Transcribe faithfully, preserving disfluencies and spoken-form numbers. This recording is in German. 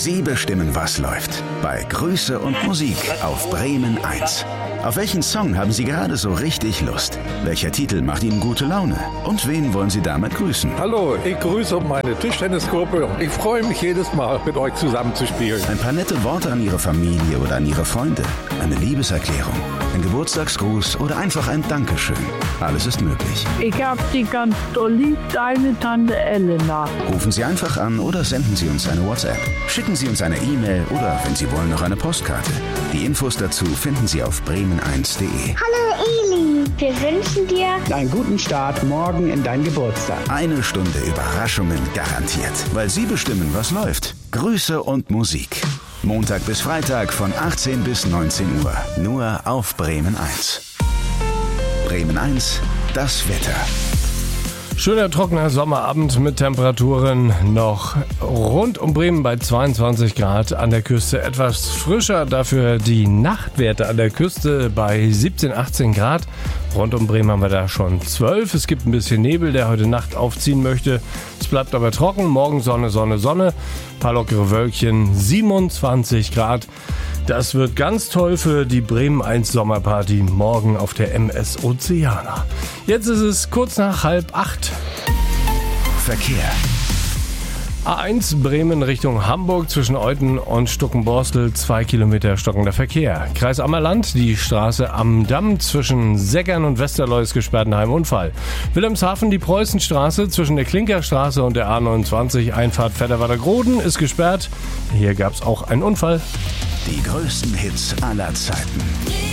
Sie bestimmen, was läuft. Bei Grüße und Musik auf Bremen eins. Auf welchen Song haben Sie gerade so richtig Lust? Welcher Titel macht Ihnen gute Laune? Und wen wollen Sie damit grüßen? Hallo, ich grüße meine Tischtennisgruppe. Ich freue mich jedes Mal, mit euch zusammen zu spielen. Ein paar nette Worte an Ihre Familie oder an Ihre Freunde. Eine Liebeserklärung, ein Geburtstagsgruß oder einfach ein Dankeschön. Alles ist möglich. Ich hab Sie ganz doll lieb, deine Tante Elena. Rufen Sie einfach an oder senden Sie uns eine WhatsApp. Schicken Sie uns eine E-Mail oder, wenn Sie wollen, noch eine Postkarte. Die Infos dazu finden Sie auf bremen eins punkt de. Hallo Eli, wir wünschen dir einen guten Start morgen in dein Geburtstag. Eine Stunde Überraschungen garantiert, weil Sie bestimmen, was läuft. Grüße und Musik. Montag bis Freitag von achtzehn bis neunzehn Uhr. Nur auf Bremen eins. Bremen eins, das Wetter. Schöner trockener Sommerabend mit Temperaturen noch rund um Bremen bei zweiundzwanzig Grad, an der Küste etwas frischer, dafür die Nachtwerte an der Küste bei siebzehn, achtzehn Grad. Rund um Bremen haben wir da schon zwölf. Es gibt ein bisschen Nebel, der heute Nacht aufziehen möchte. Es bleibt aber trocken, morgen Sonne, Sonne, Sonne, paar lockere Wölkchen, siebenundzwanzig Grad. Das wird ganz toll für die Bremen eins Sommerparty morgen auf der M S Oceana. Jetzt ist es kurz nach halb acht. Verkehr. A eins Bremen Richtung Hamburg zwischen Euten und Stuckenborstel, zwei Kilometer stockender Verkehr. Kreis Ammerland, die Straße am Damm zwischen Seggern und Westerloh ist gesperrt nach einem Unfall. Wilhelmshaven, die Preußenstraße zwischen der Klinkerstraße und der A neunundzwanzig, Einfahrt Vetterwader-Groden ist gesperrt. Hier gab es auch einen Unfall. Die größten Hits aller Zeiten.